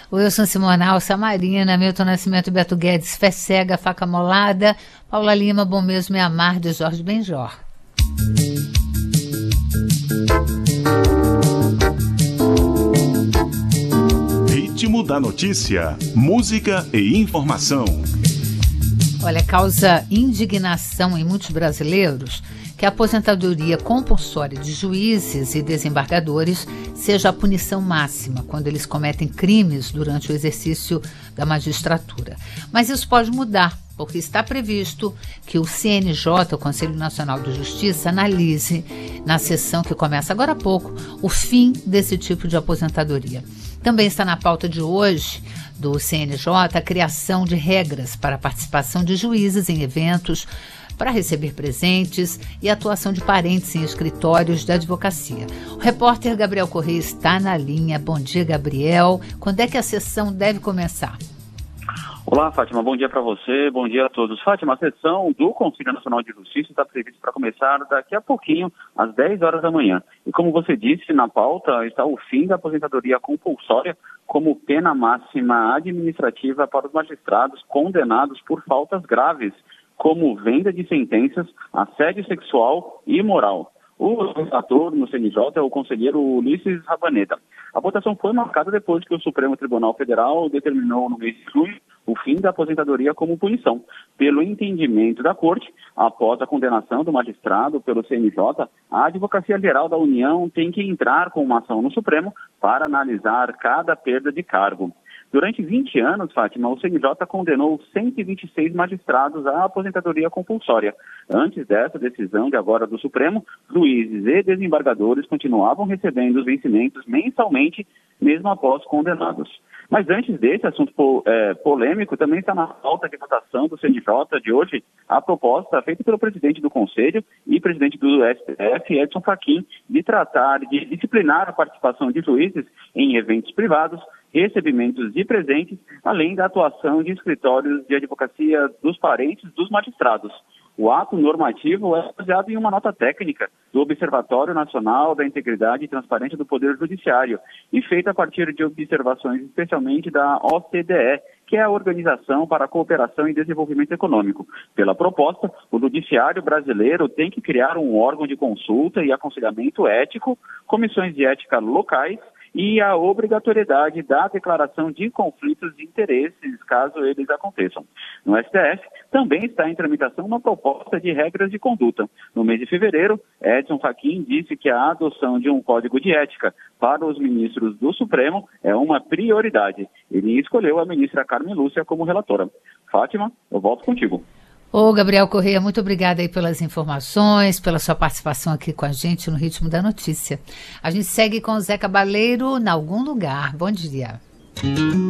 Wilson Simonal, Samarina, Milton Nascimento, Beto Guedes, Fé Cega, Faca Molada, Paula Lima, Bom Mesmo é Amar, de Jorge Benjor. Ritmo da notícia, música e informação. Olha, causa indignação em muitos brasileiros que a aposentadoria compulsória de juízes e desembargadores seja a punição máxima quando eles cometem crimes durante o exercício da magistratura. Mas isso pode mudar, porque está previsto que o CNJ, o Conselho Nacional de Justiça, analise, na sessão que começa agora há pouco, o fim desse tipo de aposentadoria. Também está na pauta de hoje do CNJ a criação de regras para a participação de juízes em eventos, para receber presentes e atuação de parentes em escritórios de advocacia. O repórter Gabriel Correia está na linha. Bom dia, Gabriel. Quando é que a sessão deve começar? Olá, Fátima. Bom dia para você. Bom dia a todos. Fátima, a sessão do Conselho Nacional de Justiça está prevista para começar daqui a pouquinho, às 10 horas da manhã. E como você disse, na pauta está o fim da aposentadoria compulsória como pena máxima administrativa para os magistrados condenados por faltas graves, como venda de sentenças, assédio sexual e moral. O relator no CNJ é o conselheiro Ulisses Rabaneta. A votação foi marcada depois que o Supremo Tribunal Federal determinou no mês de junho o fim da aposentadoria como punição. Pelo entendimento da Corte, após a condenação do magistrado pelo CNJ, a Advocacia Geral da União tem que entrar com uma ação no Supremo para analisar cada perda de cargo. Durante 20 anos, Fátima, o CNJ condenou 126 magistrados à aposentadoria compulsória. Antes dessa decisão de agora do Supremo, juízes e desembargadores continuavam recebendo os vencimentos mensalmente, mesmo após condenados. Mas antes desse assunto polêmico, também está na pauta de votação do CNJ de hoje a proposta feita pelo presidente do Conselho e presidente do STF, Edson Fachin, de tratar de disciplinar a participação de juízes em eventos privados, recebimentos de presentes, além da atuação de escritórios de advocacia dos parentes dos magistrados. O ato normativo é baseado em uma nota técnica do Observatório Nacional da Integridade e Transparência do Poder Judiciário e feita a partir de observações especialmente da OCDE, que é a Organização para a Cooperação e Desenvolvimento Econômico. Pela proposta, o Judiciário brasileiro tem que criar um órgão de consulta e aconselhamento ético, comissões de ética locais e a obrigatoriedade da declaração de conflitos de interesses, caso eles aconteçam. No STF, também está em tramitação uma proposta de regras de conduta. No mês de fevereiro, Edson Fachin disse que a adoção de um código de ética para os ministros do Supremo é uma prioridade. Ele escolheu a ministra Carmen Lúcia como relatora. Fátima, eu volto contigo. Ô, Gabriel Correia, muito obrigada aí pelas informações, pela sua participação aqui com a gente no Ritmo da Notícia. A gente segue com o Zé Cabaleiro, em algum lugar. Bom dia.